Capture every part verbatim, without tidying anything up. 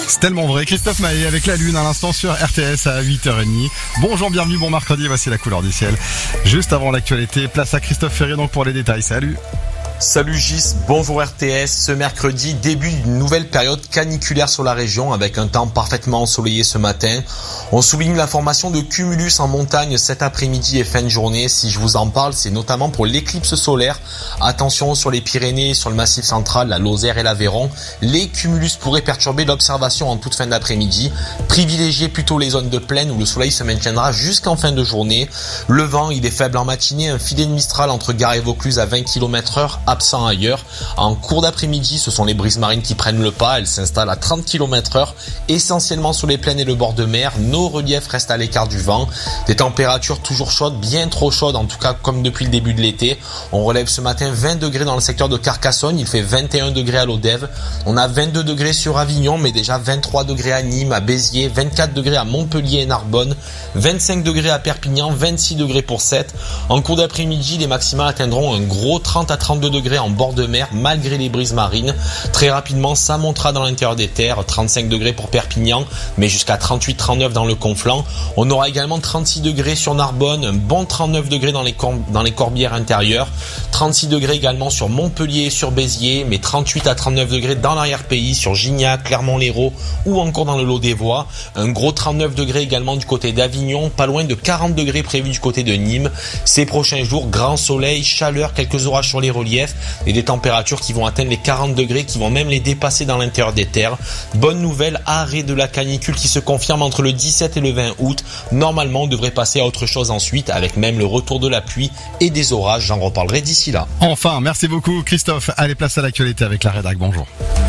C'est tellement vrai. Christophe Maé avec la Lune à l'instant sur R T S à huit heures trente. Bonjour, bienvenue, bon mercredi, voici la couleur du ciel. Juste avant l'actualité, place à Christophe Ferré donc pour les détails. Salut. Salut Gis, bonjour R T S. Ce mercredi, début d'une nouvelle période caniculaire sur la région avec un temps parfaitement ensoleillé ce matin. On souligne la formation de cumulus en montagne cet après-midi et fin de journée. Si je vous en parle, c'est notamment pour l'éclipse solaire. Attention sur les Pyrénées, sur le Massif central, la Lozère et l'Aveyron. Les cumulus pourraient perturber l'observation en toute fin d'après-midi. Privilégiez plutôt les zones de plaine où le soleil se maintiendra jusqu'en fin de journée. Le vent, il est faible en matinée, un filet de Mistral entre Gare et Vaucluse à vingt kilomètres heure. Absent ailleurs. En cours d'après-midi, ce sont les brises marines qui prennent le pas. Elles s'installent à trente kilomètres heure, essentiellement sur les plaines et le bord de mer. Nos reliefs restent à l'écart du vent. Des températures toujours chaudes, bien trop chaudes, en tout cas comme depuis le début de l'été. On relève ce matin vingt degrés dans le secteur de Carcassonne. Il fait vingt et un degrés à l'Odève. On a vingt-deux degrés sur Avignon, mais déjà vingt-trois degrés à Nîmes, à Béziers, vingt-quatre degrés à Montpellier et Narbonne, vingt-cinq degrés à Perpignan, vingt-six degrés pour Sète. En cours d'après-midi, les maximales atteindront un gros trente à trente-deux degrés en bord de mer malgré les brises marines. Très rapidement, ça montera dans l'intérieur des terres, trente-cinq degrés pour Perpignan, mais jusqu'à trente-huit trente-neuf dans le Conflent. On aura également trente-six degrés sur Narbonne, un bon trente-neuf degrés dans les, cor- dans les Corbières intérieures, trente-six degrés également sur Montpellier et sur Béziers, mais trente-huit à trente-neuf degrés dans l'arrière-pays, sur Gignac, Clermont-Lérault ou encore dans le Lot des Voies. Un gros trente-neuf degrés également du côté d'Avignon, pas loin de quarante degrés prévus du côté de Nîmes. Ces prochains jours, grand soleil, chaleur, quelques orages sur les reliefs et des températures qui vont atteindre les quarante degrés, qui vont même les dépasser dans l'intérieur des terres. Bonne nouvelle, arrêt de la canicule qui se confirme entre le dix-sept et le vingt août. Normalement, on devrait passer à autre chose ensuite, avec même le retour de la pluie et des orages. J'en reparlerai d'ici là. Enfin, merci beaucoup Christophe. Allez, place à l'actualité avec la rédac. Bonjour.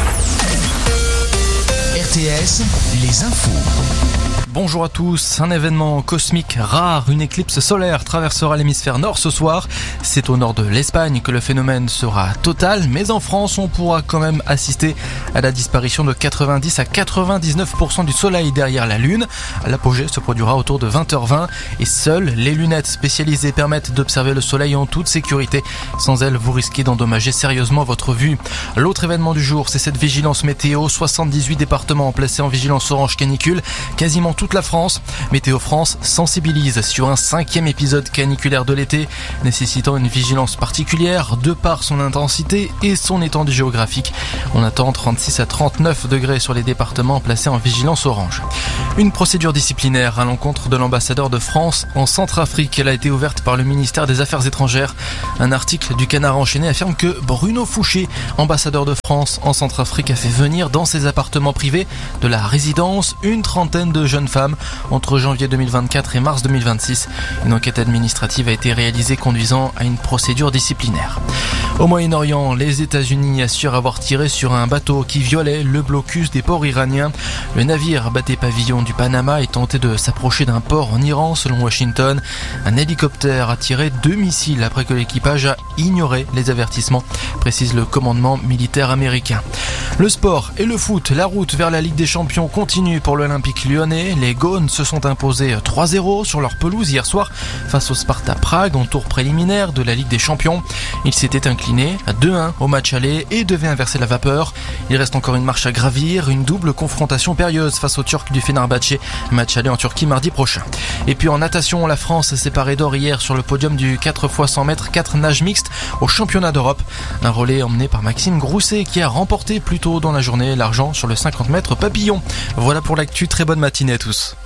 R T S, les infos. Bonjour à tous, un événement cosmique rare, une éclipse solaire traversera l'hémisphère nord ce soir. C'est au nord de l'Espagne que le phénomène sera total, mais en France on pourra quand même assister à la disparition de quatre-vingt-dix à quatre-vingt-dix-neuf pour cent du soleil derrière la lune. L'apogée se produira autour de vingt heures vingt et seules les lunettes spécialisées permettent d'observer le soleil en toute sécurité. Sans elles, vous risquez d'endommager sérieusement votre vue. L'autre événement du jour, c'est cette vigilance météo, soixante-dix-huit départements placés en vigilance orange canicule, quasiment tout toute la France. Météo France sensibilise sur un cinquième épisode caniculaire de l'été, nécessitant une vigilance particulière de par son intensité et son étendue géographique. On attend trente-six à trente-neuf degrés sur les départements placés en vigilance orange. Une procédure disciplinaire à l'encontre de l'ambassadeur de France en Centrafrique. Elle a été ouverte par le ministère des Affaires étrangères. Un article du Canard enchaîné affirme que Bruno Fouché, ambassadeur de France en Centrafrique, a fait venir dans ses appartements privés de la résidence une trentaine de jeunes femmes entre janvier deux mille vingt-quatre et mars deux mille vingt-six. Une enquête administrative a été réalisée conduisant à une procédure disciplinaire. Au Moyen-Orient, les États-Unis assurent avoir tiré sur un bateau qui violait le blocus des ports iraniens. Le navire battait pavillon du Panama et tentait de s'approcher d'un port en Iran, selon Washington. Un hélicoptère a tiré deux missiles après que l'équipage a ignoré les avertissements, précise le commandement militaire américain. Le sport et le foot, la route vers la Ligue des Champions continue pour l'Olympique lyonnais. Les Gaunes se sont imposés trois zéro sur leur pelouse hier soir face au Sparta Prague en tour préliminaire de la Ligue des Champions. Ils s'étaient inclinés à deux un au match aller et devaient inverser la vapeur. Il reste encore une marche à gravir, une double confrontation périlleuse face aux Turcs du Fenerbahçe, match aller en Turquie mardi prochain. Et puis en natation, la France s'est parée d'or hier sur le podium du quatre fois cent mètres quatre nages mixtes au championnat d'Europe. Un relais emmené par Maxime Grousset qui a remporté plus tôt dans la journée l'argent sur le cinquante mètres papillon. Voilà pour l'actu, très bonne matinée à tous.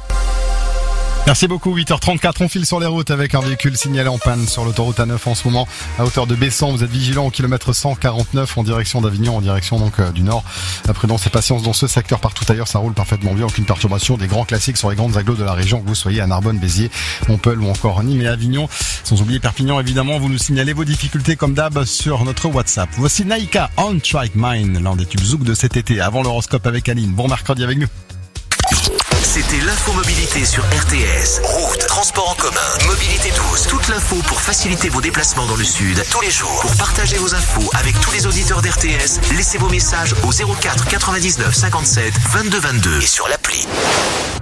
Merci beaucoup, huit heures trente-quatre, on file sur les routes avec un véhicule signalé en panne sur l'autoroute A neuf en ce moment, à hauteur de Bessan. Vous êtes vigilant au kilomètre cent quarante-neuf en direction d'Avignon, en direction donc euh, du nord. La prudence et patience dans ce secteur, partout ailleurs ça roule parfaitement bien, aucune perturbation. Des grands classiques sur les grandes agglos de la région, que vous soyez à Narbonne, Béziers, Montpellier ou encore Nîmes et Avignon. Sans oublier Perpignan évidemment, vous nous signalez vos difficultés comme d'hab sur notre WhatsApp. Voici Naïka, On Strike Mine, l'un des tubes zouk de cet été, avant l'horoscope avec Aline. Bon mercredi avec nous. C'était l'infomobilité sur R T S. Route, transport en commun, mobilité douce. Toute l'info pour faciliter vos déplacements dans le sud tous les jours. Pour partager vos infos avec tous les auditeurs d'R T S, laissez vos messages au zéro quatre quatre-vingt-dix-neuf cinquante-sept vingt-deux vingt-deux et sur l'appli.